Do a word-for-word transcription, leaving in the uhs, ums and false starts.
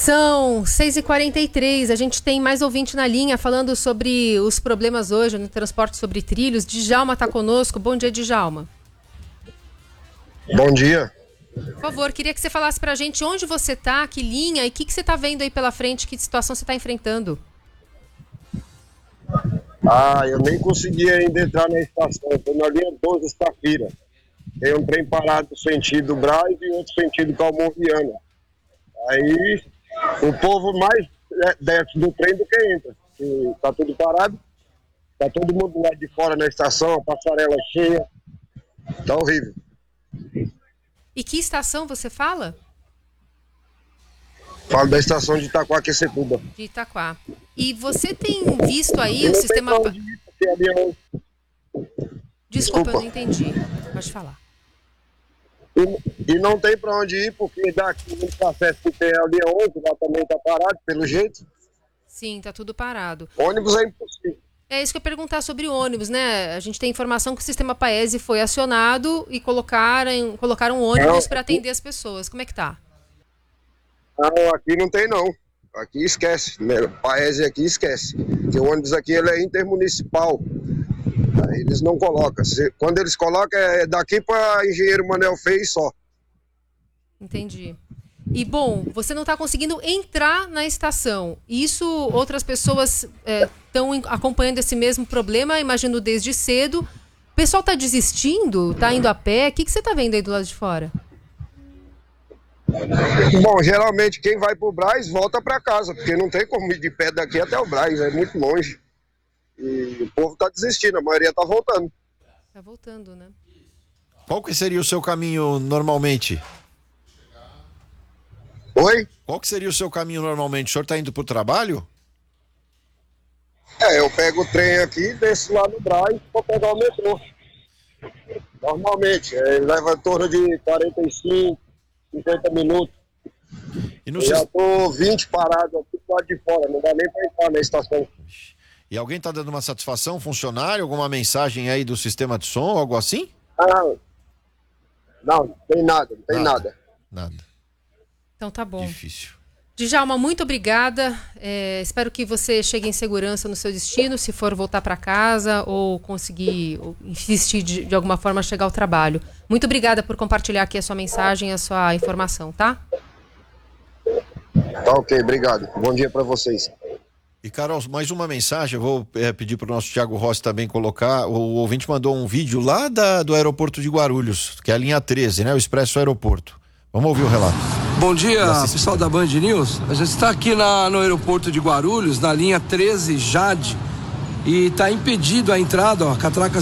São seis e quarenta e três, a gente tem mais ouvinte na linha falando sobre os problemas hoje no transporte sobre trilhos. Djalma está conosco. Bom dia, Djalma. Bom dia. Por favor, queria que você falasse pra gente onde você tá, que linha e o que, que você tá vendo aí pela frente, que situação você tá enfrentando. Ah, eu nem consegui ainda entrar na estação, eu tô na linha doze, Safira. Tem um trem parado sentido Brás e outro sentido Calmon-Viana. Aí o povo mais desce do trem do que entra. E tá tudo parado, tá todo mundo lá de fora na estação, a passarela cheia. Tá horrível. E que estação você fala? Falo da estação de Itaquaquecetuba. De Itaquá. E você tem visto aí o sistema... Ir, é Desculpa, Desculpa, eu não entendi. Pode falar. E, e não tem pra onde ir, porque daqui no acesso que tem a linha onze, lá também tá parado, pelo jeito. Sim, tá tudo parado. Ônibus é impossível. É isso que eu ia perguntar sobre ônibus, né? A gente tem informação que o sistema Paese foi acionado e colocaram, colocaram ônibus para atender as pessoas. Como é que tá? Não, aqui não tem não. Aqui esquece. Paese aqui esquece. Porque o ônibus aqui ele é intermunicipal. Aí eles não colocam. Quando eles colocam é daqui para Engenheiro Manuel Fez só. Entendi. E, bom, você não está conseguindo entrar na estação. Isso, outras pessoas estão é, acompanhando esse mesmo problema, imagino, desde cedo. O pessoal está desistindo? Está indo a pé? O que, que você está vendo aí do lado de fora? Bom, geralmente quem vai pro Brás volta para casa, porque não tem como ir de pé daqui até o Brás, é muito longe. E o povo está desistindo, a maioria está voltando. Está voltando, né? Qual que seria o seu caminho normalmente? Oi? Qual que seria o seu caminho normalmente? O senhor está indo para o trabalho? É, eu pego o trem aqui, desço lá no Brás para pegar o metrô. Normalmente, é, leva em torno de quarenta e cinco, cinquenta minutos. E no eu já tô vinte parados aqui do lado de fora, não dá nem para entrar na estação. E alguém está dando uma satisfação, funcionário, alguma mensagem aí do sistema de som, algo assim? Ah, não, não tem nada, não tem nada. Nada. nada. Então tá bom. Difícil. Djalma, muito obrigada. É, espero que você chegue em segurança no seu destino, se for voltar para casa ou conseguir ou insistir de, de alguma forma a chegar ao trabalho. Muito obrigada por compartilhar aqui a sua mensagem, a sua informação, tá? Tá ok, obrigado. Bom dia para vocês. E Carol, mais uma mensagem, eu vou é, pedir para o nosso Thiago Rossi também colocar. O ouvinte mandou um vídeo lá da, do aeroporto de Guarulhos, que é a linha treze, né? O Expresso Aeroporto. Vamos ouvir o relato. Bom dia, pessoal da Band News. A gente está aqui na, no aeroporto de Guarulhos, na linha treze Jade, e está impedido a entrada, ó, catracas